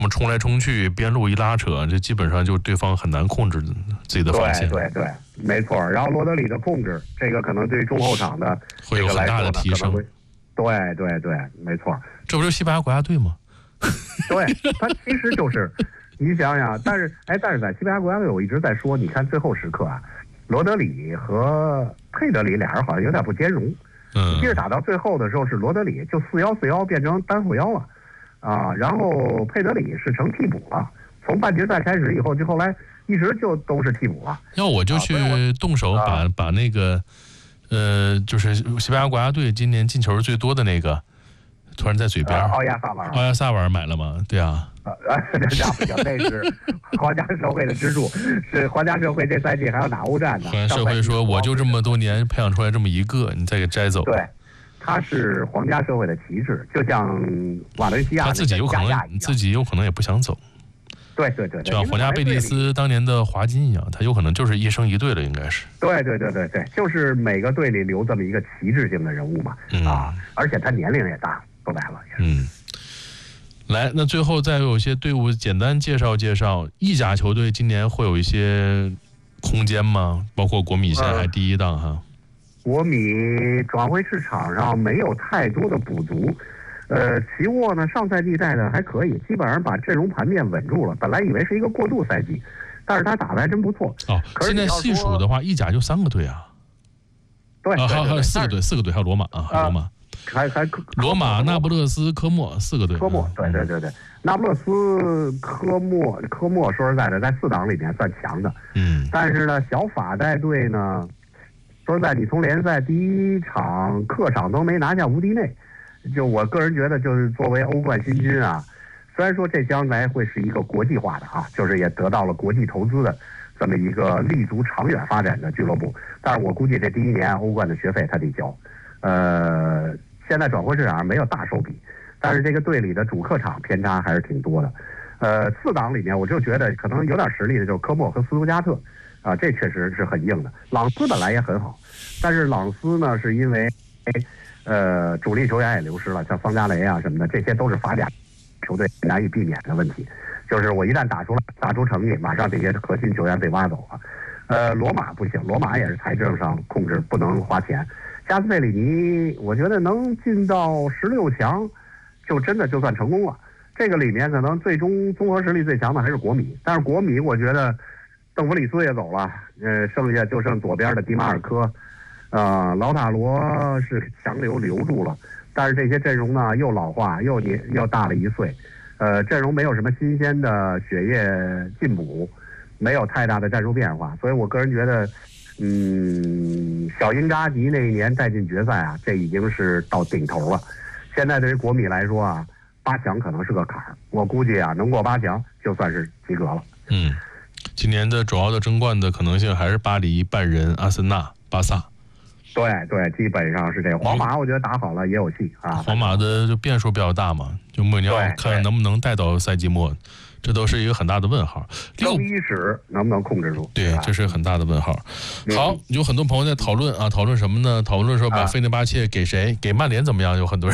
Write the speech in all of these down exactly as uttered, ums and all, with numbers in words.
么冲来冲去，边路一拉扯，这基本上就对方很难控制自己的防线。 对对对，没错。然后罗德里的控制，这个可能对中后场的会有很大的提升。 对对对，没错。 这不就是西班牙国家队吗？ 对，他其实就是你想想，但是哎，但是在西班牙国家队，我一直在说，你看最后时刻啊，罗德里和佩德里俩人好像有点不兼容。 嗯， 其实打到最后的时候，是罗德里就四幺四幺变成单后腰了。啊，然后佩德里是成替补了。从半决赛开始以后，就后来一直就都是替补了。 要我就去动手把、啊、把那个，呃，就是西班牙国家队今年进球最多的那个，突然在嘴边。 啊、奥亚萨瓦尔。 奥亚萨瓦尔买了吗？对啊。 啊，那不行，那是皇家社会的支柱，是皇家社会这赛季还要打欧战呢。 皇家社会说，我就这么多年培养出来这么一个，你再给摘走。 对。他是皇家社会的旗帜，就像瓦伦西亚， 他自己有可能自己有可能也不想走。 对对对， 就像皇家贝蒂斯当年的华金一样，他有可能就是一生一队了，应该是。 对对对对对，就是每个队里留这么一个旗帜性的人物嘛， 嗯、 啊，而且他年龄也大，说白了也是。 嗯。来，那最后再有一些队伍简单介绍介绍，意甲球队今年会有一些空间吗？包括国米现在还第一档哈。嗯国米转会市场上没有太多的补足，呃，奇沃呢上赛季带的还可以，基本上把阵容盘面稳住了。本来以为是一个过渡赛季，但是他打的还真不错。 哦，现在细数的话，意甲就三个队啊。 对， 啊，还有还有四个队，四个队还有罗马啊，还有罗马， 还还罗马、那不勒斯、科莫四个队。 科莫，对对对对，那不勒斯、科莫、科莫，说实在的，在四档里面算强的。 嗯， 但是呢，小法带队呢。说实在，你从联赛第一场客场都没拿下无敌内，就我个人觉得，就是作为欧冠新军啊，虽然说这将来会是一个国际化的啊，就是也得到了国际投资的这么一个立足长远发展的俱乐部，但是我估计这第一年欧冠的学费他得交。呃，现在转会市场上没有大手笔，但是这个队里的主客场偏差还是挺多的。呃，四档里面我就觉得可能有点实力的就是科莫和斯图加特。啊，这确实是很硬的。朗斯本来也很好，但是朗斯呢，是因为，呃，主力球员也流失了，像桑加雷啊什么的，这些都是法甲球队难以避免的问题。就是我一旦打出了打出成绩，马上这些核心球员被挖走了。呃，罗马不行，罗马也是财政上控制，不能花钱。加斯佩里尼，我觉得能进到十六强，就真的就算成功了。这个里面可能最终综合实力最强的还是国米，但是国米我觉得。邓弗里斯也走了，呃，剩下就剩左边的迪马尔科，呃，劳塔罗是强留留住了，但是这些阵容呢又老化，又年又大了一岁，呃，阵容没有什么新鲜的血液进补，没有太大的战术变化，所以我个人觉得，嗯，小因扎吉那一年带进决赛啊，这已经是到顶头了。现在对于国米来说啊，八强可能是个坎儿，我估计啊，能过八强就算是及格了。 嗯。今年的主要的争冠的可能性还是巴黎、拜仁、阿森纳、巴萨。 对对，基本上是这个。皇马我觉得打好了也有戏啊。 皇马的就变数比较大嘛，就穆里尼奥看能不能带到赛季末，这都是一个很大的问号。 更衣室能不能控制住？ 对，这是很大的问号。好，有很多朋友在讨论啊，讨论什么呢？讨论说把费内巴切给谁？给曼联怎么样？有很多人。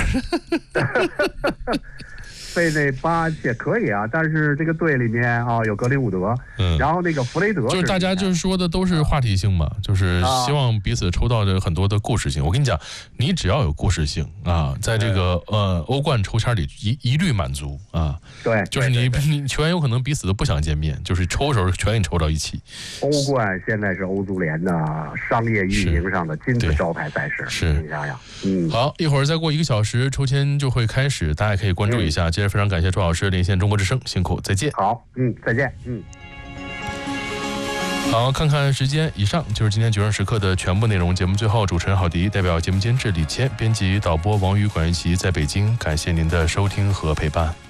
费内巴切可以啊，但是这个队里面啊有格林伍德，嗯，然后那个弗雷德， 就是大家就是说的都是话题性嘛，就是希望彼此抽到的很多的故事性。我跟你讲，你只要有故事性啊，在这个呃欧冠抽签里一一律满足啊。 对， 就是你你球员有可能彼此都不想见面，就是抽手全给你抽到一起。 欧冠现在是欧足联的商业运营上的金字招牌赛事， 是你想想，嗯， 好，一会儿再过一个小时抽签就会开始，大家可以关注一下。接着非常感谢周老师连线中国之声，辛苦，再见。 好，嗯，再见，嗯。 好，看看时间，以上就是今天九正时刻的全部内容。节目最后，主持人郝迪代表节目监制李谦，编辑导播王宇、管玉琪在北京，感谢您的收听和陪伴。